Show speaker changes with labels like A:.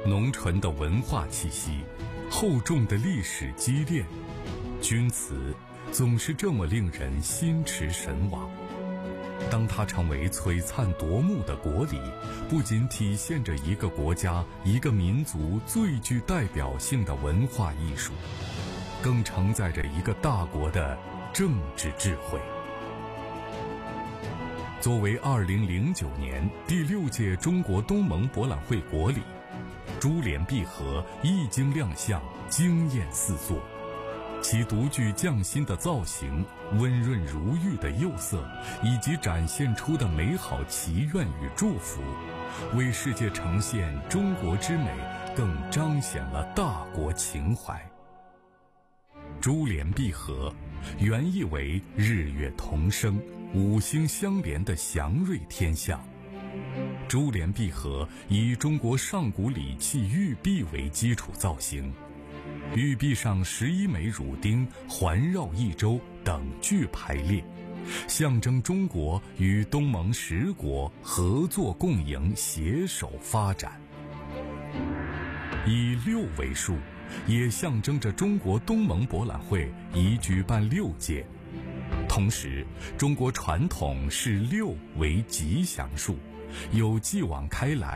A: 浓醇的文化气息，厚重的历史积淀，钧瓷总是这么令人心驰神往。当它成为璀璨夺目的国礼，不仅体现着一个国家、一个民族最具代表性的文化艺术，更承载着一个大国的政治智慧。作为2009年第6届中国东盟博览会国礼，珠联璧合一经亮相，惊艳四座。其独具匠心的造型、温润如玉的釉色，以及展现出的美好祈愿与祝福，为世界呈现中国之美，更彰显了大国情怀。珠联璧合，原意为日月同生、五星相连的祥瑞天象。珠联璧合以中国上古礼器玉璧为基础造型，玉璧上11枚乳钉环绕一周等距排列，象征中国与东盟10国合作共赢，携手发展。以6为数，也象征着中国东盟博览会已举办6届。同时，中国传统视6为吉祥数，有继往开来、